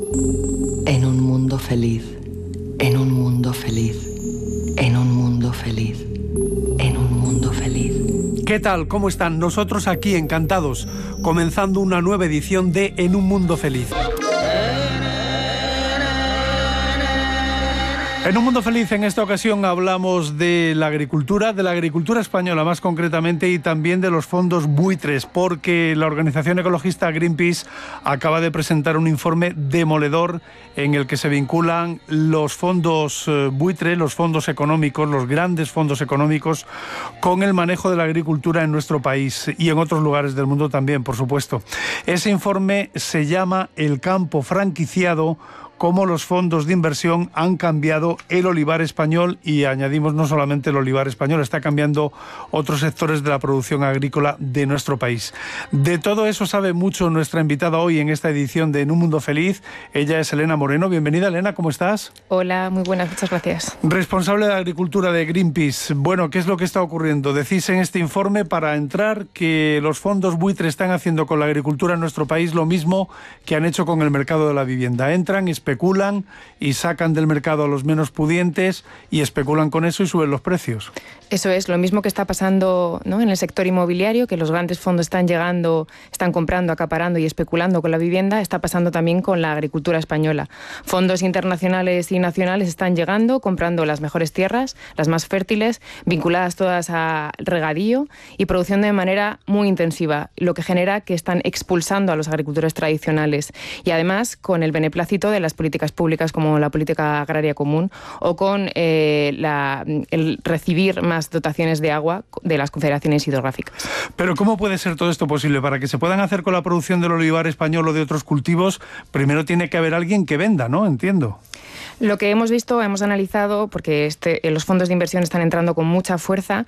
En un mundo feliz, en un mundo feliz, en un mundo feliz, en un mundo feliz. ¿Qué tal? ¿Cómo están? Nosotros aquí encantados, comenzando una nueva edición de En un mundo feliz. En un mundo feliz, en esta ocasión hablamos de la agricultura española más concretamente, y también de los fondos buitres, porque la organización ecologista Greenpeace acaba de presentar un informe demoledor en el que se vinculan los fondos buitre, los fondos económicos, los grandes fondos económicos, con el manejo de la agricultura en nuestro país y en otros lugares del mundo también, por supuesto. Ese informe se llama El campo franquiciado: cómo los fondos de inversión han cambiado el olivar español, y añadimos no solamente el olivar español, está cambiando otros sectores de la producción agrícola de nuestro país. De todo eso sabe mucho nuestra invitada hoy en esta edición de En un mundo feliz. Ella es Elena Moreno. Bienvenida, Elena, ¿cómo estás? Hola, muy buenas, muchas gracias. Responsable de agricultura de Greenpeace. Bueno, ¿qué es lo que está ocurriendo? Decís en este informe, para entrar, que los fondos buitre están haciendo con la agricultura en nuestro país lo mismo que han hecho con el mercado de la vivienda. Entran, especulan y sacan del mercado a los menos pudientes, y especulan con eso y suben los precios. Eso es lo mismo que está pasando, ¿no?, en el sector inmobiliario, que los grandes fondos están llegando, están comprando, acaparando y especulando con la vivienda. Está pasando también con la agricultura española. Fondos internacionales y nacionales están llegando, comprando las mejores tierras, las más fértiles, vinculadas todas a regadío y producción de manera muy intensiva, lo que genera que están expulsando a los agricultores tradicionales, y además con el beneplácito de las políticas públicas como la política agraria común, o con el recibir más dotaciones de agua de las confederaciones hidrográficas. Pero ¿cómo puede ser todo esto posible? Para que se puedan hacer con la producción del olivar español o de otros cultivos, primero tiene que haber alguien que venda, ¿no? Entiendo. Lo que hemos visto, hemos analizado, porque los fondos de inversión están entrando con mucha fuerza,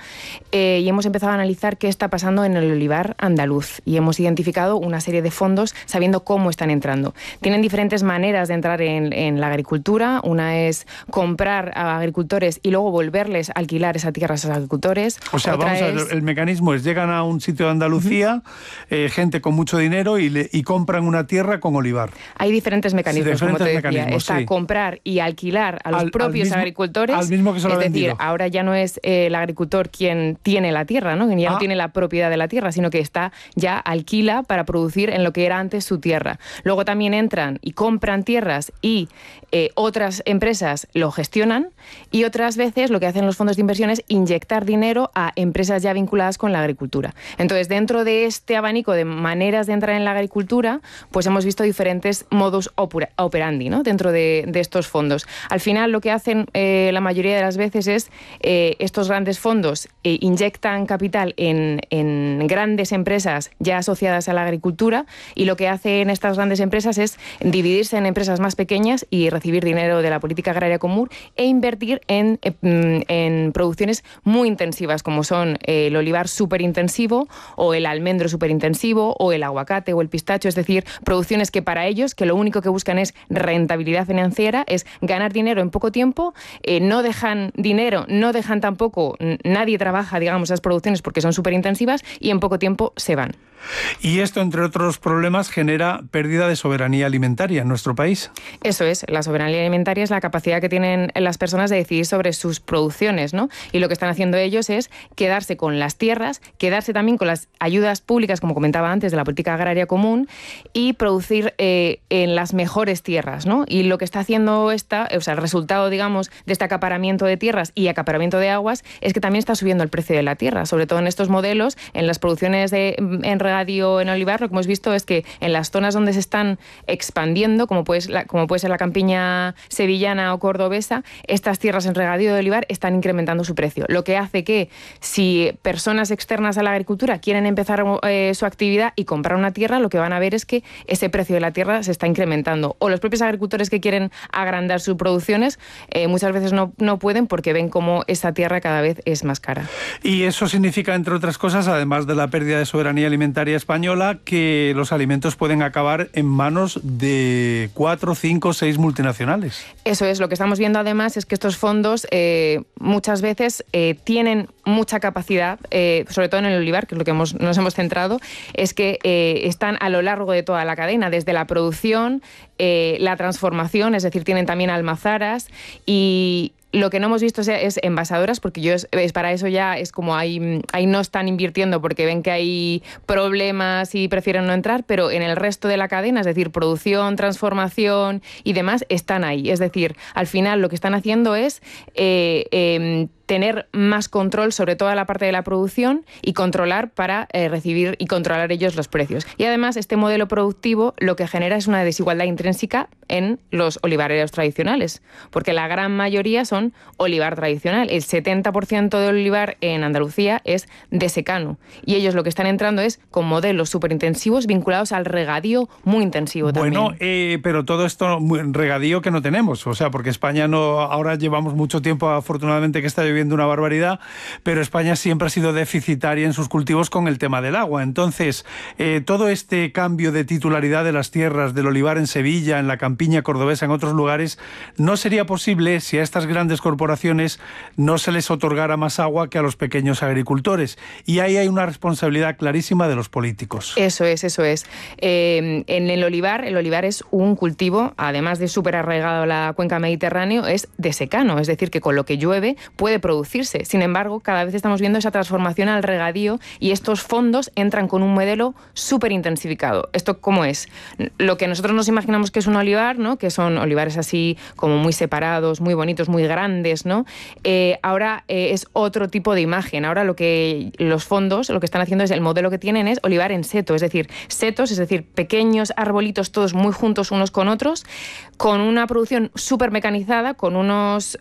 y hemos empezado a analizar qué está pasando en el olivar andaluz, y hemos identificado una serie de fondos sabiendo cómo están entrando. Tienen diferentes maneras de entrar en la agricultura. Una es comprar a agricultores y luego volverles a alquilar esa tierra a esos agricultores. O sea, Otra vamos a ver, el mecanismo es: llegan a un sitio de Andalucía, gente con mucho dinero, y compran una tierra con olivar. Hay diferentes mecanismos, como te decía. Está sí. Comprar y alquilar a los propios agricultores. Al mismo que se lo ha vendido. Es decir, ahora ya no es el agricultor quien tiene la tierra, ¿no? Ya no tiene la propiedad de la tierra, sino que ya alquila para producir en lo que era antes su tierra. Luego también entran y compran tierras, y otras empresas lo gestionan, y otras veces lo que hacen los fondos de inversión es inyectar dinero a empresas ya vinculadas con la agricultura. Entonces, dentro de este abanico de maneras de entrar en la agricultura, pues hemos visto diferentes modus operandi, ¿no?, dentro de estos fondos. Al final, lo que hacen la mayoría de las veces es estos grandes fondos inyectan capital en grandes empresas ya asociadas a la agricultura, y lo que hacen estas grandes empresas es dividirse en empresas más pequeñas y recibir dinero de la política agraria común e invertir en producciones muy intensivas, como son el olivar superintensivo, o el almendro superintensivo, o el aguacate o el pistacho. Es decir, producciones que para ellos, que lo único que buscan es rentabilidad financiera, es ganar dinero en poco tiempo. No dejan dinero, no dejan tampoco, nadie trabaja, digamos, esas producciones porque son superintensivas, y en poco tiempo se van. Y esto, entre otros problemas, genera pérdida de soberanía alimentaria en nuestro país. Eso es, la soberanía alimentaria es la capacidad que tienen las personas de decidir sobre sus producciones, ¿no? Y lo que están haciendo ellos es quedarse con las tierras, quedarse también con las ayudas públicas, como comentaba antes, de la política agraria común, y producir en las mejores tierras, ¿no? Y lo que está haciendo el resultado, digamos, de este acaparamiento de tierras y acaparamiento de aguas, es que también está subiendo el precio de la tierra, sobre todo en estos modelos, en las producciones en regadío, en olivar. Lo que hemos visto es que en las zonas donde se están expandiendo, como puede ser la campiña sevillana o cordobesa, estas tierras en regadío de olivar están incrementando su precio, lo que hace que, si personas externas a la agricultura quieren empezar su actividad y comprar una tierra, lo que van a ver es que ese precio de la tierra se está incrementando. O los propios agricultores que quieren agrandar sus producciones muchas veces no pueden, porque ven cómo esa tierra cada vez es más cara. Y eso significa, entre otras cosas, además de la pérdida de soberanía alimentaria española, que los alimentos pueden acabar en manos de 4, 5, 6 multinacionales. Eso es, lo que estamos viendo además es que estos fondos muchas veces tienen mucha capacidad, sobre todo en el olivar, que es lo que nos hemos centrado, es que están a lo largo de toda la cadena, desde la producción, la transformación, es decir, tienen también almazaras, y lo que no hemos visto es envasadoras, porque para eso ya es como ahí no están invirtiendo porque ven que hay problemas y prefieren no entrar, pero en el resto de la cadena, es decir, producción, transformación y demás, están ahí. Es decir, al final lo que están haciendo es tener más control sobre toda la parte de la producción y controlar para recibir y controlar ellos los precios. Y además este modelo productivo lo que genera es una desigualdad intrínseca en los olivareros tradicionales, porque la gran mayoría son olivar tradicional. El 70% del olivar en Andalucía es de secano y ellos lo que están entrando es con modelos superintensivos vinculados al regadío muy intensivo también. Bueno, pero todo esto regadío que no tenemos, o sea, porque España no, ahora llevamos mucho tiempo afortunadamente que está lloviendo una barbaridad, pero España siempre ha sido deficitaria en sus cultivos con el tema del agua. Entonces, todo este cambio de titularidad de las tierras, del olivar en Sevilla, en la campiña cordobesa, en otros lugares, no sería posible si a estas grandes corporaciones no se les otorgara más agua que a los pequeños agricultores. Y ahí hay una responsabilidad clarísima de los políticos. Eso es. En el olivar es un cultivo, además de súper arraigado a la cuenca mediterránea, es de secano, es decir, que con lo que llueve puede producirse. Sin embargo, cada vez estamos viendo esa transformación al regadío y estos fondos entran con un modelo súper intensificado. ¿Esto cómo es? Lo que nosotros nos imaginamos que es un olivar, ¿no? Que son olivares así como muy separados, muy bonitos, muy grandes, ¿no? Ahora es otro tipo de imagen. Ahora los fondos lo que están haciendo es, el modelo que tienen es olivar en seto, es decir, pequeños arbolitos todos muy juntos unos con otros, con una producción súper mecanizada, con unos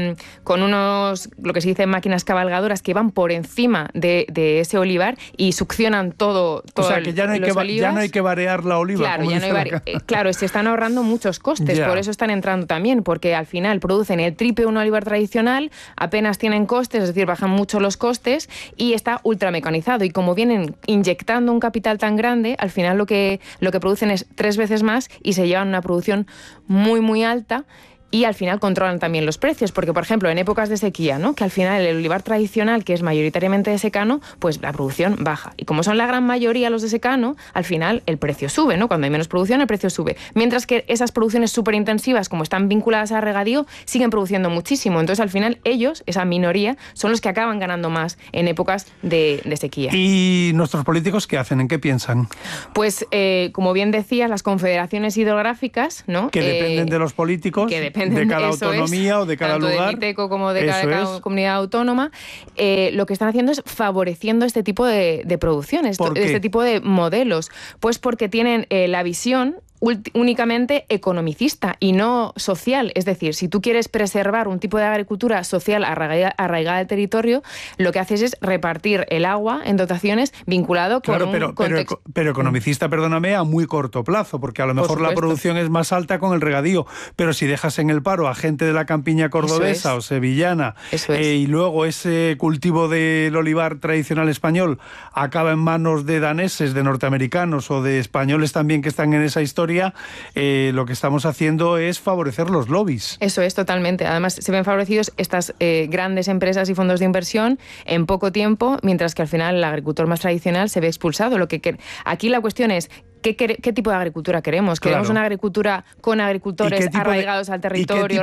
lo que se dice máquinas cabalgadoras que van por encima de ese olivar y succionan todo. O sea, que ya no hay que variar la oliva. Claro, ya no hay claro, se están ahorrando muchos costes, por eso están entrando también, porque al final producen el triple de un olivar tradicional, apenas tienen costes, es decir, bajan mucho los costes y está ultra mecanizado. Y como vienen inyectando un capital tan grande, al final lo que producen es 3 veces más y se llevan una producción muy, muy alta. Y al final controlan también los precios, porque, por ejemplo, en épocas de sequía, ¿no? Que al final el olivar tradicional, que es mayoritariamente de secano, pues la producción baja. Y como son la gran mayoría los de secano, al final el precio sube, ¿no? Cuando hay menos producción, el precio sube. Mientras que esas producciones súper intensivas, como están vinculadas a regadío, siguen produciendo muchísimo. Entonces, al final, ellos, esa minoría, son los que acaban ganando más en épocas de sequía. ¿Y nuestros políticos qué hacen? ¿En qué piensan? Pues, como bien decías, las confederaciones hidrográficas, ¿no? Que dependen de los políticos. De cada autonomía o de cada lugar. Tanto de MITECO como de cada comunidad autónoma, lo que están haciendo es favoreciendo este tipo de producciones, este tipo de modelos. Pues porque tienen la visión únicamente economicista y no social. Es decir, si tú quieres preservar un tipo de agricultura social arraigada al territorio, lo que haces es repartir el agua en dotaciones vinculado con un contexto. Pero economicista, perdóname, a muy corto plazo, porque a lo mejor la producción es más alta con el regadío, pero si dejas en el paro a gente de la campiña cordobesa o sevillana y luego ese cultivo del olivar tradicional español acaba en manos de daneses, de norteamericanos o de españoles también que están en esa historia, lo que estamos haciendo es favorecer los lobbies. Eso es, totalmente. Además, se ven favorecidos estas grandes empresas y fondos de inversión en poco tiempo, mientras que al final el agricultor más tradicional se ve expulsado. Aquí la cuestión es ¿qué tipo de agricultura queremos? ¿Queremos una agricultura con agricultores arraigados al territorio? ¿Y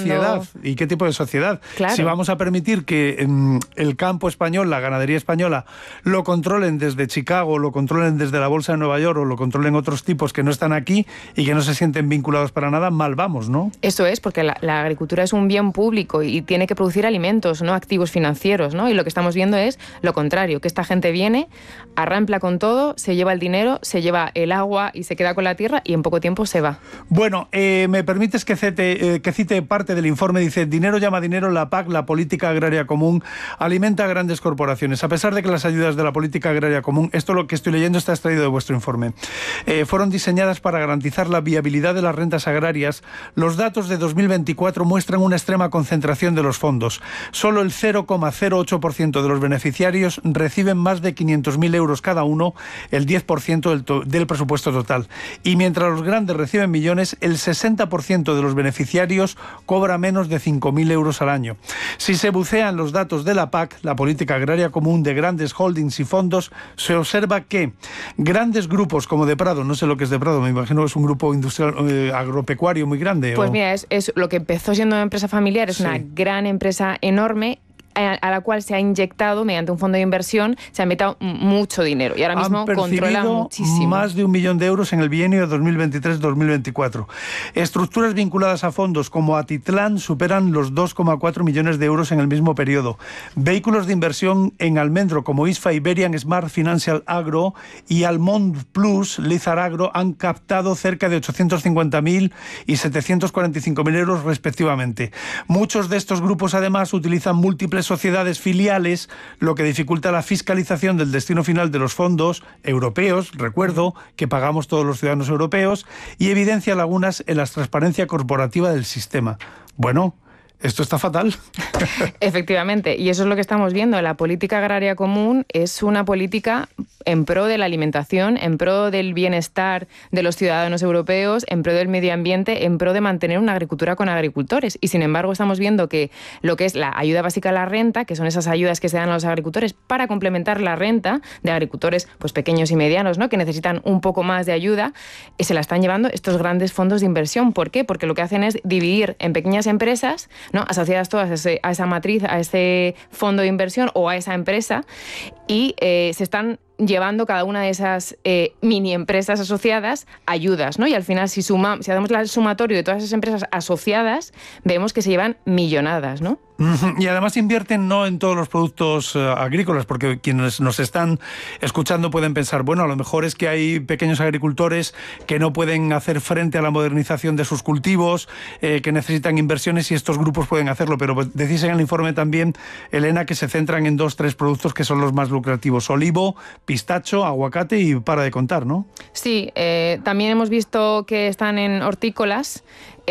qué tipo de sociedad? Claro. Si vamos a permitir que el campo español, la ganadería española, lo controlen desde Chicago, lo controlen desde la Bolsa de Nueva York o lo controlen otros tipos que no están aquí y que no se sienten vinculados para nada, mal vamos, ¿no? Eso es, porque la agricultura es un bien público y tiene que producir alimentos, no activos financieros, ¿no? Y lo que estamos viendo es lo contrario, que esta gente viene, arrampla con todo, se lleva el dinero, se lleva el agua y se queda con la tierra y en poco tiempo se va. Bueno, ¿me permites que cite parte del informe? Dice: dinero llama dinero, la PAC, la política agraria común, alimenta a grandes corporaciones. A pesar de que las ayudas de la política agraria común, esto lo que estoy leyendo está extraído de vuestro informe, fueron diseñadas para garantizar la viabilidad de las rentas agrarias, los datos de 2024 muestran una extrema concentración de los fondos. Solo el 0,08% de los beneficiarios reciben más de 500.000 euros cada uno, el 10% del presupuesto total. Y mientras los grandes reciben millones, el 60% de los beneficiarios cobra menos de 5.000 euros al año. Si se bucean los datos de la PAC, la Política Agraria Común, de grandes holdings y fondos, se observa que grandes grupos como De Prado, no sé lo que es De Prado, me imagino que es un grupo industrial agropecuario muy grande. Pues mira, es lo que empezó siendo una empresa familiar, es una gran empresa enorme, a la cual se ha inyectado, mediante un fondo de inversión, se ha metido mucho dinero y ahora mismo controla muchísimo. Más de 1 millón de euros en el bienio de 2023-2024. Estructuras vinculadas a fondos como Atitlán superan los 2,4 millones de euros en el mismo periodo. Vehículos de inversión en almendro como ISFA, Iberian Smart Financial Agro y Almond Plus, Lizar Agro, han captado cerca de 850.000 y 745.000 euros respectivamente. Muchos de estos grupos además utilizan múltiples sociedades filiales, lo que dificulta la fiscalización del destino final de los fondos europeos, recuerdo, que pagamos todos los ciudadanos europeos, y evidencia lagunas en la transparencia corporativa del sistema. Bueno, esto está fatal. Efectivamente, y eso es lo que estamos viendo. La política agraria común es una política en pro de la alimentación, en pro del bienestar de los ciudadanos europeos, en pro del medio ambiente, en pro de mantener una agricultura con agricultores. Y sin embargo estamos viendo que lo que es la ayuda básica a la renta, que son esas ayudas que se dan a los agricultores para complementar la renta de agricultores pues pequeños y medianos, ¿no?, que necesitan un poco más de ayuda, se la están llevando estos grandes fondos de inversión. ¿Por qué? Porque lo que hacen es dividir en pequeñas empresas, ¿no?, asociadas todas a esa matriz, a ese fondo de inversión o a esa empresa, y se están llevando cada una de esas mini empresas asociadas ayudas, ¿no? Y al final, si hacemos el sumatorio de todas esas empresas asociadas, vemos que se llevan millonadas, ¿no? Y además invierten no en todos los productos agrícolas, porque quienes nos están escuchando pueden pensar, bueno, a lo mejor es que hay pequeños agricultores que no pueden hacer frente a la modernización de sus cultivos, que necesitan inversiones y estos grupos pueden hacerlo, pero decís en el informe también, Elena, que se centran en 2-3 productos que son los más lucrativos: olivo, pistacho, aguacate y para de contar, ¿no? Sí, también hemos visto que están en hortícolas,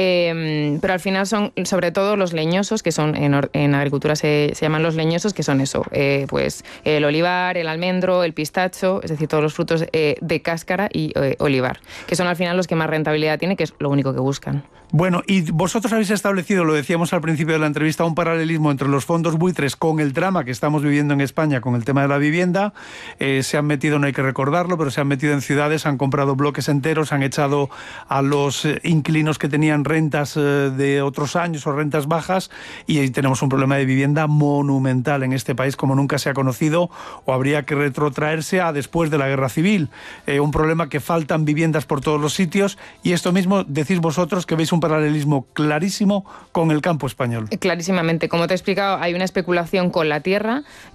pero al final son sobre todo los leñosos, que son en agricultura se llaman los leñosos, que son eso, pues el olivar, el almendro, el pistacho, es decir, todos los frutos de cáscara y olivar, que son al final los que más rentabilidad tienen, que es lo único que buscan. Bueno, y vosotros habéis establecido, lo decíamos al principio de la entrevista, un paralelismo entre los fondos buitres con el drama que estamos viviendo en España con el tema de la vivienda. Se han metido, no hay que recordarlo, pero se han metido en ciudades, han comprado bloques enteros, han echado a los inquilinos que tenían rentas de otros años o rentas bajas, y ahí tenemos un problema de vivienda monumental en este país como nunca se ha conocido, o habría que retrotraerse a después de la Guerra Civil. Un problema que faltan viviendas por todos los sitios, y esto mismo decís vosotros, que veis un paralelismo clarísimo con el campo español. Clarísimamente. Como te he explicado, hay una especulación con la tierra.